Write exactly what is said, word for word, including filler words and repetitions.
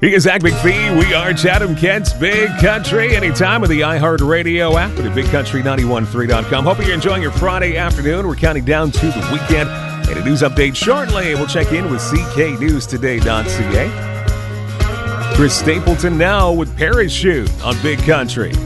He is Zach McPhee. We are Chatham Kent's Big Country. Anytime with the iHeartRadio app and at big country nine one three dot com. Hoping you're enjoying your Friday afternoon. We're counting down to the weekend. And a news update shortly. We'll check in with C K News Today dot C A. Chris Stapleton now with Parachute on Big Country.